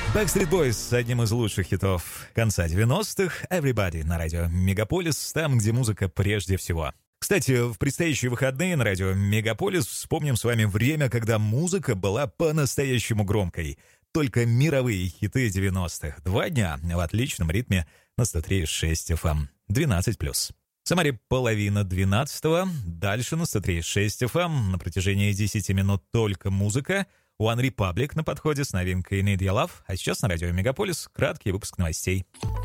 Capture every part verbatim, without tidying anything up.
Backstreet Boys с одним из лучших хитов конца девяностых «Everybody» на радио Мегаполис, там, где музыка прежде всего. Кстати, в предстоящие выходные на радио Мегаполис вспомним с вами время, когда музыка была по-настоящему громкой. Только мировые хиты девяностых. Два дня в отличном ритме на сто три и шесть эф эм. двенадцать плюс. В Самаре половина двенадцатого. Дальше на сто три и шесть эф эм на протяжении десяти минут только музыка. One Republic на подходе с новинкой Need Your Love. А сейчас на радио Мегаполис краткий выпуск новостей.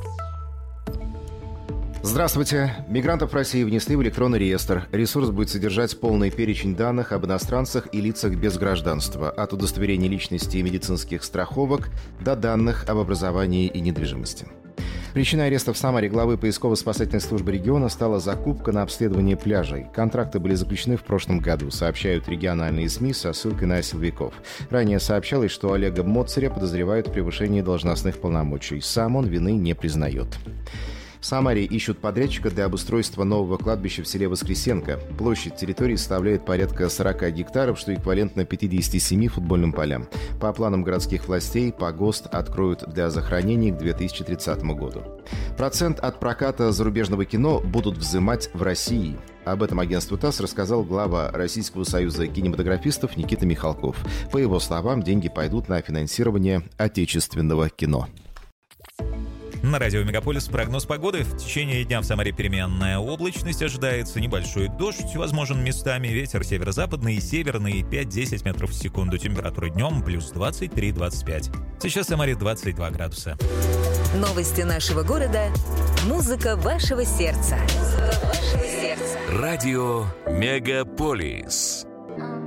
Здравствуйте. Мигрантов в России внесли в электронный реестр. Ресурс будет содержать полный перечень данных об иностранцах и лицах без гражданства, от удостоверения личности и медицинских страховок до данных об образовании и недвижимости. Причиной ареста в Самаре главы поисково-спасательной службы региона стала закупка на обследование пляжей. Контракты были заключены в прошлом году, сообщают региональные СМИ со ссылкой на силовиков. Ранее сообщалось, что Олега Моцаря подозревают в превышении должностных полномочий. Сам он вины не признает. В Самаре ищут подрядчика для обустройства нового кладбища в селе Воскресенко. Площадь территории составляет порядка сорок гектаров, что эквивалентно пятидесяти семи футбольным полям. По планам городских властей, погост откроют для захоронений к две тысячи тридцатому году. Процент от проката зарубежного кино будут взимать в России. Об этом агентству ТАСС рассказал глава Российского союза кинематографистов Никита Михалков. По его словам, деньги пойдут на финансирование отечественного кино. На радио Мегаполис прогноз погоды. В течение дня в Самаре переменная облачность. Ожидается небольшой дождь. Возможен местами ветер северо-западный и северный пять-десять метров в секунду. Температура днем плюс двадцать три - двадцать пять. Сейчас в Самаре двадцать два градуса. Новости нашего города. Музыка вашего сердца. Музыка вашего сердца. Радио Мегаполис.